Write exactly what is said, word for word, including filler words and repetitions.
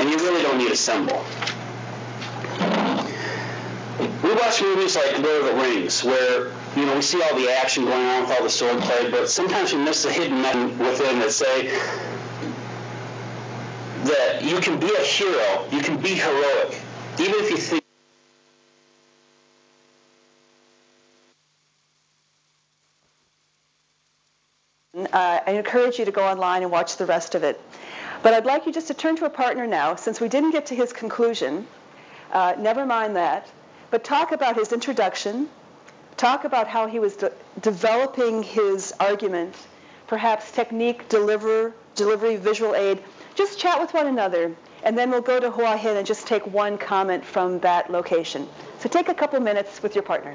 and you really don't need a symbol. We watch movies like Lord of the Rings, where you know we see all the action going on with all the sword play, but sometimes we miss the hidden men within that say that you can be a hero, you can be heroic, even if you think. Uh, I encourage you to go online and watch the rest of it. But I'd like you just to turn to a partner now, since we didn't get to his conclusion. Uh, never mind that. But talk about his introduction. Talk about how he was de developing his argument, perhaps technique, deliver, delivery, visual aid. Just chat with one another, and then we'll go to Hua Hin and just take one comment from that location. So take a couple minutes with your partner.